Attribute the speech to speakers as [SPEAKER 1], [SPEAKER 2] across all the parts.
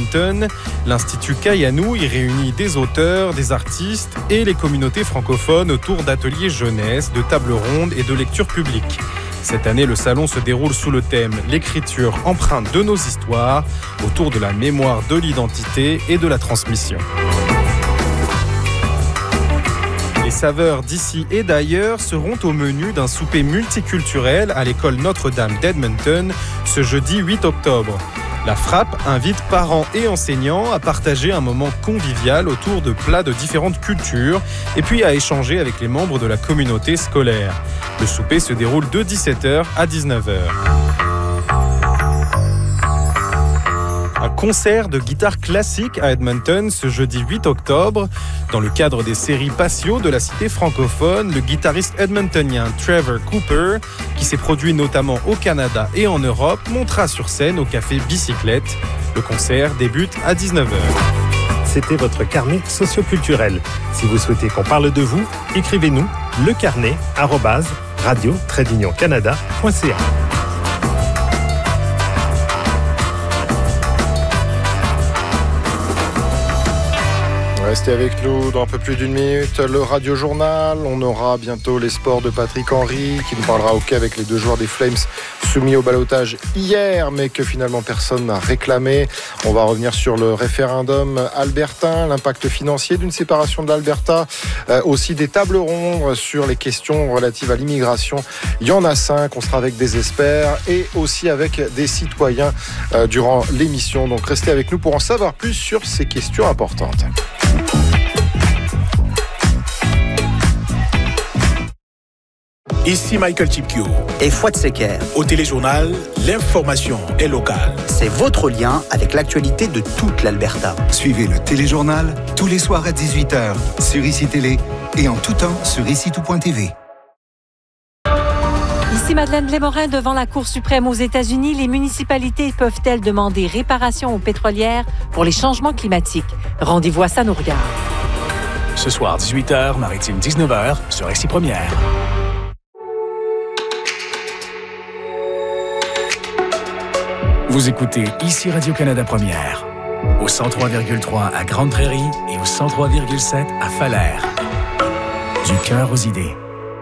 [SPEAKER 1] Edmonton. L'Institut Kayanou y réunit des auteurs, des artistes et les communautés francophones autour d'ateliers jeunesse, de tables rondes et de lectures publiques. Cette année, le salon se déroule sous le thème « L'écriture empreinte de nos histoires » autour de la mémoire de l'identité et de la transmission. Les saveurs d'ici et d'ailleurs seront au menu d'un souper multiculturel à l'école Notre-Dame d'Edmonton ce jeudi 8 octobre. La Frappe invite parents et enseignants à partager un moment convivial autour de plats de différentes cultures et puis à échanger avec les membres de la communauté scolaire. Le souper se déroule de 17h à 19h. Un concert de guitare classique à Edmonton ce jeudi 8 octobre. Dans le cadre des séries Patio de la cité francophone, le guitariste edmontonien Trevor Cooper, qui s'est produit notamment au Canada et en Europe, montera sur scène au café Bicyclette. Le concert débute à 19h.
[SPEAKER 2] C'était votre carnet socioculturel. Si vous souhaitez qu'on parle de vous, écrivez-nous lecarnet@radio-canada.ca.
[SPEAKER 3] Restez avec nous dans un peu plus d'une minute. Le Radio Journal, on aura bientôt les sports de Patrick Henry qui nous parlera hockey avec les 2 joueurs des Flames soumis au ballottage hier, mais que finalement personne n'a réclamé. On va revenir sur le référendum albertain, l'impact financier d'une séparation de l'Alberta, aussi des tables rondes sur les questions relatives à l'immigration. Il y en a 5, on sera avec des experts et aussi avec des citoyens durant l'émission. Donc restez avec nous pour en savoir plus sur ces questions importantes.
[SPEAKER 4] Ici Michael Chipkio
[SPEAKER 5] et Fouad Seker.
[SPEAKER 4] Au Téléjournal, l'information est locale.
[SPEAKER 5] C'est votre lien avec l'actualité de toute l'Alberta.
[SPEAKER 6] Suivez le Téléjournal tous les soirs à 18h sur ICI Télé et en tout temps sur ICI-tout.tv.
[SPEAKER 7] Ici Madeleine Blais-Morin devant la Cour suprême aux États-Unis. Les municipalités peuvent-elles demander réparation aux pétrolières pour les changements climatiques? Rendez-vous à Ça nous regarde.
[SPEAKER 4] Ce soir, 18h, Maritime 19h, sur ICI Première. Vous écoutez ici Radio-Canada Première, au 103,3 à Grande Prairie et au 103,7 à Falaire. Du cœur aux idées.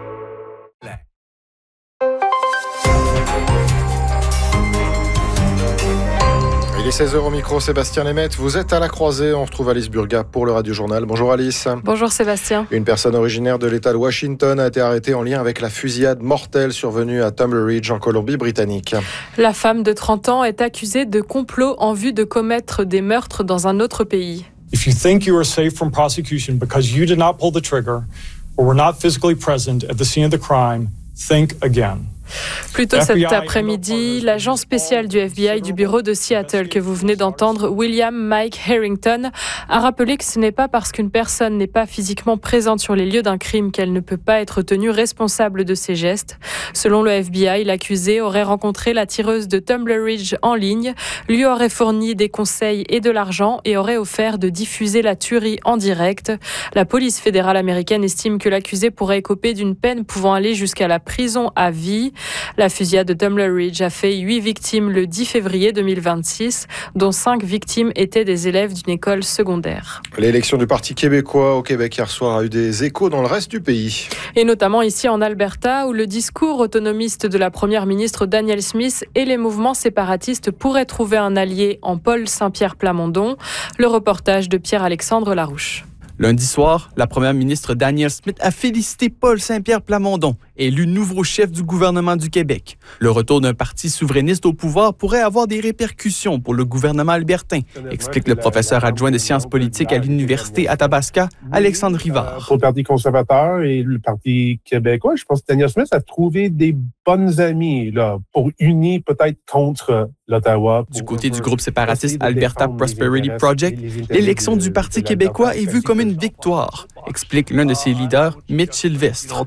[SPEAKER 3] Il est 16h au micro, Sébastien Lemaitre. Vous êtes à la croisée, on retrouve Alice Burga pour le Radio Journal. Bonjour Alice.
[SPEAKER 8] Bonjour Sébastien.
[SPEAKER 3] Une personne originaire de l'État de Washington a été arrêtée en lien avec la fusillade mortelle survenue à Tumbler Ridge en Colombie-Britannique.
[SPEAKER 8] La femme de 30 ans est accusée de complot en vue de commettre des meurtres dans un autre pays.
[SPEAKER 9] If you think you are safe from prosecution because you did not pull the trigger or were not physically present at the scene of the crime, think again.
[SPEAKER 8] Plus tôt cet après-midi, l'agent spécial du FBI du bureau de Seattle que vous venez d'entendre, William Mike Harrington, a rappelé que ce n'est pas parce qu'une personne n'est pas physiquement présente sur les lieux d'un crime qu'elle ne peut pas être tenue responsable de ses gestes. Selon le FBI, l'accusé aurait rencontré la tireuse de Tumbler Ridge en ligne, lui aurait fourni des conseils et de l'argent et aurait offert de diffuser la tuerie en direct. La police fédérale américaine estime que l'accusé pourrait écoper d'une peine pouvant aller jusqu'à la prison à vie. La fusillade de Tumbler Ridge a fait 8 victimes le 10 février 2026, dont 5 victimes étaient des élèves d'une école secondaire.
[SPEAKER 3] L'élection du Parti québécois au Québec hier soir a eu des échos dans le reste du pays.
[SPEAKER 8] Et notamment ici en Alberta, où le discours autonomiste de la première ministre Danielle Smith et les mouvements séparatistes pourraient trouver un allié en Paul Saint-Pierre Plamondon. Le reportage de Pierre-Alexandre Larouche.
[SPEAKER 10] Lundi soir, la première ministre Danielle Smith a félicité Paul Saint-Pierre Plamondon, élu nouveau chef du gouvernement du Québec. Le retour d'un parti souverainiste au pouvoir pourrait avoir des répercussions pour le gouvernement albertain, explique le professeur adjoint de sciences politiques à l'Université Athabasca, Alexandre Rivard.
[SPEAKER 11] Pour le Parti conservateur et le Parti québécois, je pense que Danielle Smith a trouvé des bonnes amies là, pour unir peut-être contre l'Ottawa.
[SPEAKER 10] Du côté du groupe séparatiste Alberta Prosperity Project, l'élection du Parti québécois est vue comme une victoire, explique l'un de ses leaders, Mitch Sylvestre.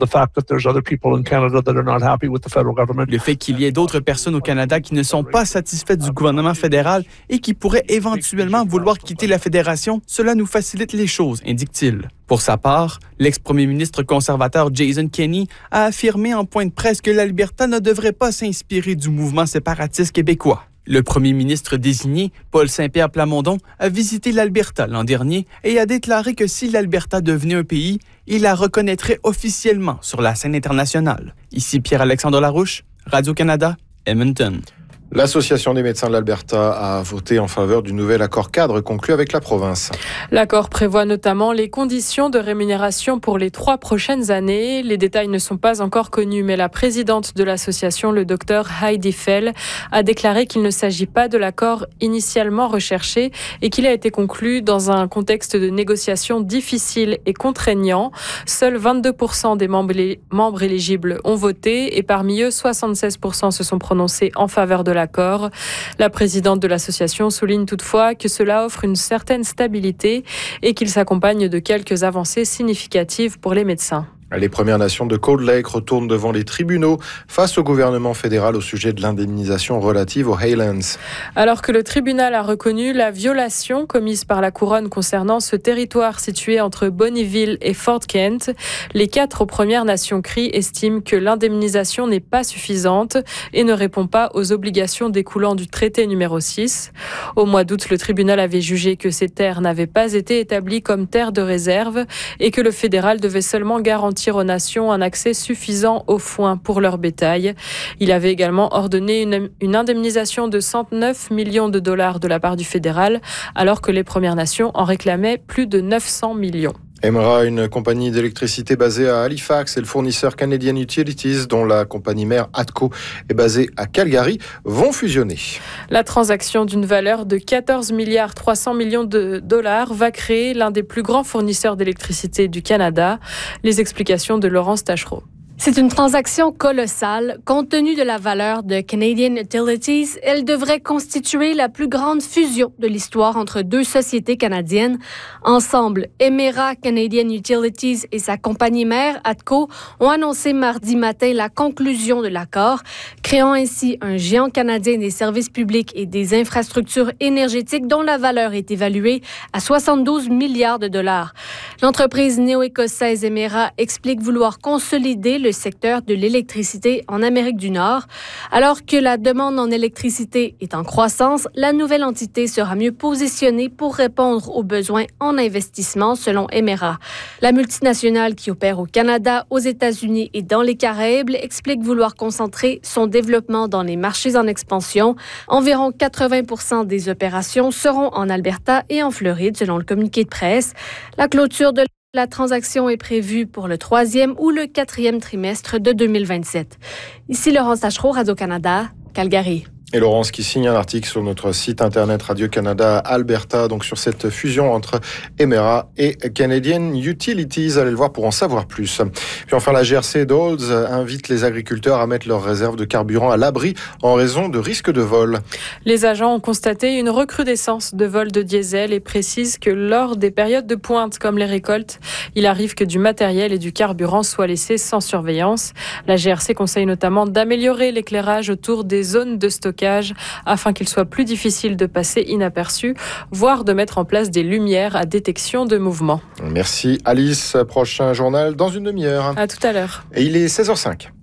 [SPEAKER 10] Le fait qu'il y ait d'autres personnes au Canada qui ne sont pas satisfaites du gouvernement fédéral et qui pourraient éventuellement vouloir quitter la fédération, cela nous facilite les choses, indique-t-il. Pour sa part, l'ex-premier ministre conservateur Jason Kenney a affirmé en point de presse que l'Alberta ne devrait pas s'inspirer du mouvement séparatiste québécois. Le premier ministre désigné, Paul Saint-Pierre Plamondon, a visité l'Alberta l'an dernier et a déclaré que si l'Alberta devenait un pays, il la reconnaîtrait officiellement sur la scène internationale. Ici Pierre-Alexandre Larouche, Radio-Canada, Edmonton.
[SPEAKER 3] L'Association des médecins de l'Alberta a voté en faveur du nouvel accord cadre conclu avec la province.
[SPEAKER 8] L'accord prévoit notamment les conditions de rémunération pour les 3 prochaines années. Les détails ne sont pas encore connus, mais la présidente de l'association, le docteur Heidi Fell, a déclaré qu'il ne s'agit pas de l'accord initialement recherché et qu'il a été conclu dans un contexte de négociation difficile et contraignant. Seuls 22% des membres éligibles ont voté et parmi eux, 76% se sont prononcés en faveur de l'accord. La présidente de l'association souligne toutefois que cela offre une certaine stabilité et qu'il s'accompagne de quelques avancées significatives pour les médecins.
[SPEAKER 3] Les Premières Nations de Cold Lake retournent devant les tribunaux face au gouvernement fédéral au sujet de l'indemnisation relative aux Highlands.
[SPEAKER 8] Alors que le tribunal a reconnu la violation commise par la couronne concernant ce territoire situé entre Bonnyville et Fort Kent, les 4 Premières Nations Cris estiment que l'indemnisation n'est pas suffisante et ne répond pas aux obligations découlant du traité numéro 6. Au mois d'août, le tribunal avait jugé que ces terres n'avaient pas été établies comme terres de réserve et que le fédéral devait seulement garantir aux nations un accès suffisant aux foins pour leur bétail. Il avait également ordonné une indemnisation de 109 millions de dollars de la part du fédéral, alors que les Premières Nations en réclamaient plus de 900 millions.
[SPEAKER 3] Emera, une compagnie d'électricité basée à Halifax, et le fournisseur Canadian Utilities, dont la compagnie mère ATCO est basée à Calgary, vont fusionner.
[SPEAKER 8] La transaction d'une valeur de 14 milliards 300 millions de dollars va créer l'un des plus grands fournisseurs d'électricité du Canada. Les explications de Laurence Tachereau.
[SPEAKER 12] C'est une transaction colossale. Compte tenu de la valeur de Canadian Utilities, elle devrait constituer la plus grande fusion de l'histoire entre 2 sociétés canadiennes. Ensemble, Emera Canadian Utilities et sa compagnie mère, ATCO, ont annoncé mardi matin la conclusion de l'accord, créant ainsi un géant canadien des services publics et des infrastructures énergétiques dont la valeur est évaluée à 72 milliards de dollars. L'entreprise néo-écossaise Emera explique vouloir consolider le secteur de l'électricité en Amérique du Nord. Alors que la demande en électricité est en croissance, la nouvelle entité sera mieux positionnée pour répondre aux besoins en investissement, selon Emera. La multinationale qui opère au Canada, aux États-Unis et dans les Caraïbes explique vouloir concentrer son développement dans les marchés en expansion. Environ 80% des opérations seront en Alberta et en Floride, selon le communiqué de presse. La clôture de la transaction est prévue pour le 3e ou le 4e trimestre de 2027. Ici Laurence Tachereau, Radio-Canada, Calgary.
[SPEAKER 3] Et Laurence qui signe un article sur notre site internet Radio-Canada Alberta, donc sur cette fusion entre Emera et Canadian Utilities. Allez le voir pour en savoir plus. Puis enfin, la GRC d'Olds invite les agriculteurs à mettre leurs réserves de carburant à l'abri en raison de risques de vol.
[SPEAKER 8] Les agents ont constaté une recrudescence de vols de diesel et précisent que lors des périodes de pointe comme les récoltes, il arrive que du matériel et du carburant soient laissés sans surveillance. La GRC conseille notamment d'améliorer l'éclairage autour des zones de stockage afin qu'il soit plus difficile de passer inaperçu, voire de mettre en place des lumières à détection de mouvement.
[SPEAKER 3] Merci Alice. Prochain journal dans une demi-heure.
[SPEAKER 8] À tout à l'heure.
[SPEAKER 3] Et il est 16h05.